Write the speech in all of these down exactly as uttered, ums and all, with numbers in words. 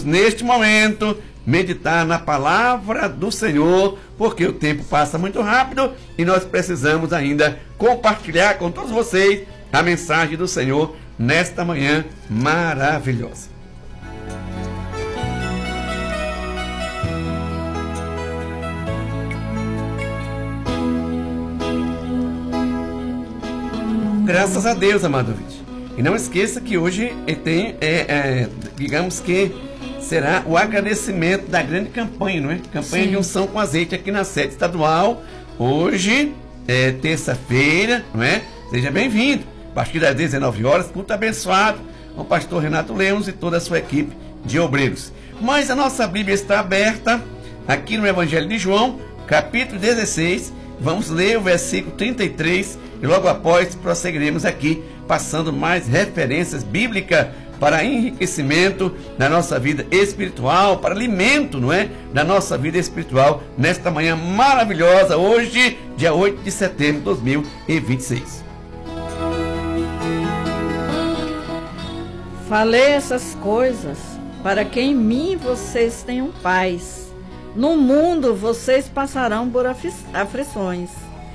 vamos neste momento meditar na palavra do Senhor, porque o tempo passa muito rápido e nós precisamos ainda compartilhar com todos vocês a mensagem do Senhor nesta manhã maravilhosa. Graças a Deus, amado ouvinte. E não esqueça que hoje tem, é, é, digamos que será o agradecimento da grande campanha, não é? Campanha Sim. de unção com azeite aqui na sede estadual. Hoje é terça-feira, não é? Seja bem-vindo. A partir das dezenove horas, culto abençoado com o pastor Renato Lemos e toda a sua equipe de obreiros. Mas a nossa Bíblia está aberta aqui no Evangelho de João, capítulo dezesseis. Vamos ler o versículo trinta e três e logo após prosseguiremos aqui, passando mais referências bíblicas para enriquecimento da nossa vida espiritual, para alimento, não é? Da nossa vida espiritual nesta manhã maravilhosa, hoje, dia oito de setembro de dois mil e vinte e seis. Falei essas coisas para que em mim vocês tenham paz. No mundo vocês passarão por aflições,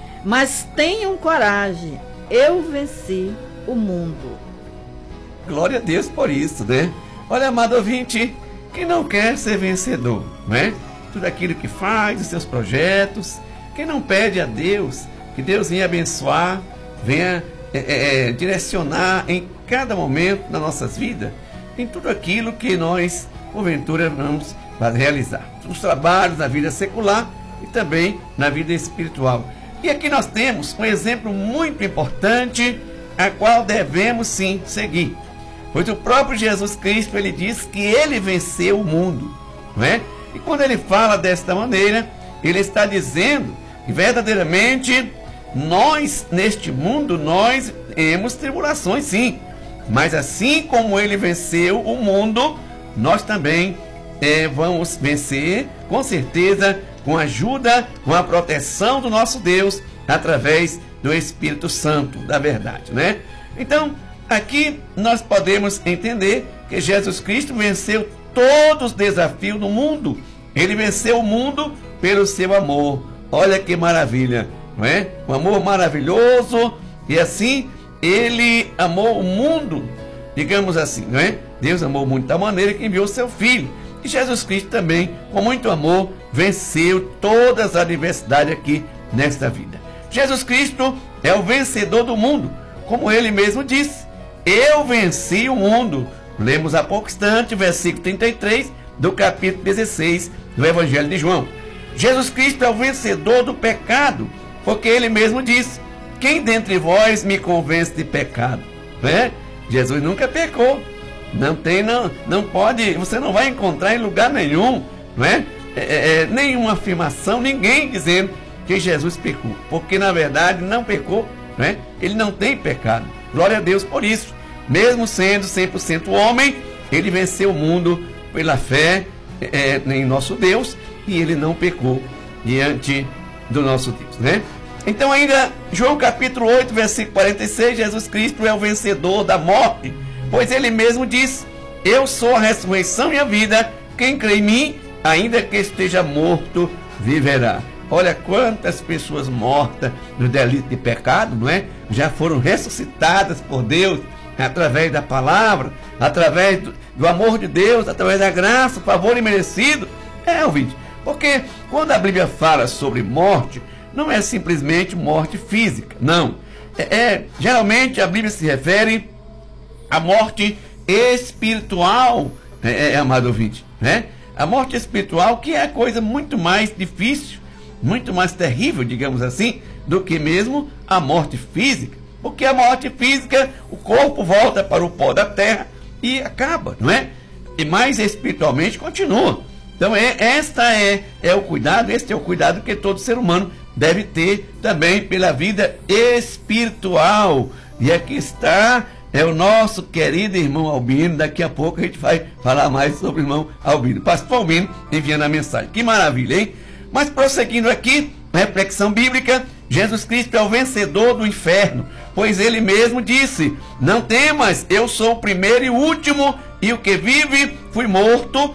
mas tenham coragem, eu venci o mundo. Glória a Deus por isso, né? Olha, amado ouvinte, quem não quer ser vencedor, né? Tudo aquilo que faz, os seus projetos, quem não pede a Deus, que Deus venha abençoar, venha é, é, direcionar em cada momento das nossas vidas, em tudo aquilo que nós, porventura, vamos realizar. Nos trabalhos, na vida secular e também na vida espiritual. E aqui nós temos um exemplo muito importante, a qual devemos sim seguir. Pois o próprio Jesus Cristo, ele diz que ele venceu o mundo, não é? E quando ele fala desta maneira, ele está dizendo que verdadeiramente nós, neste mundo, nós temos tribulações sim, mas assim como ele venceu o mundo, nós também é, vamos vencer, com certeza, com a ajuda, com a proteção do nosso Deus, através do Espírito Santo, da verdade, né? Então, aqui nós podemos entender que Jesus Cristo venceu todos os desafios do mundo. Ele venceu o mundo pelo seu amor. Olha que maravilha, não é? Um amor maravilhoso. E assim, ele amou o mundo, digamos assim, não é? Deus amou o mundo de tal maneira que enviou seu Filho. E Jesus Cristo também, com muito amor, venceu todas as adversidades aqui nesta vida. Jesus Cristo é o vencedor do mundo, como ele mesmo disse: eu venci o mundo. Lemos há pouco instante o versículo trinta e três do capítulo dezesseis do Evangelho de João. Jesus Cristo é o vencedor do pecado, porque ele mesmo disse: quem dentre vós me convence de pecado? Né? Jesus nunca pecou. Não tem, não, não pode, você não vai encontrar em lugar nenhum, não é? É, é, nenhuma afirmação, ninguém dizendo que Jesus pecou, porque na verdade não pecou, não é? Ele não tem pecado. Glória a Deus por isso. Mesmo sendo cem por cento homem, ele venceu o mundo pela fé é, em nosso Deus, e ele não pecou diante do nosso Deus, né? Então ainda, João capítulo oito, versículo quarenta e seis, Jesus Cristo é o vencedor da morte, pois ele mesmo diz: eu sou a ressurreição e a vida, quem crê em mim, ainda que esteja morto, viverá. Olha quantas pessoas mortas no delito de pecado, não é? Já foram ressuscitadas por Deus, através da palavra, através do, do amor de Deus, através da graça, favor imerecido. É, ouvinte, porque quando a Bíblia fala sobre morte, não é simplesmente morte física, não. É, é, geralmente a Bíblia se refere à morte espiritual, é, é, amado ouvinte, né? A morte espiritual, que é a coisa muito mais difícil, muito mais terrível, digamos assim, do que mesmo a morte física. Porque a morte física, o corpo volta para o pó da terra e acaba, não é? E mais espiritualmente continua. Então é, esta é, é o cuidado, este é o cuidado que todo ser humano deve ter também pela vida espiritual. E aqui está é o nosso querido irmão Albino. Daqui a pouco a gente vai falar mais sobre o irmão Albino. Pastor Albino enviando a mensagem. Que maravilha, hein? Mas prosseguindo aqui, reflexão bíblica: Jesus Cristo é o vencedor do inferno, pois ele mesmo disse: não temas, eu sou o primeiro e o último, e o que vive, fui morto,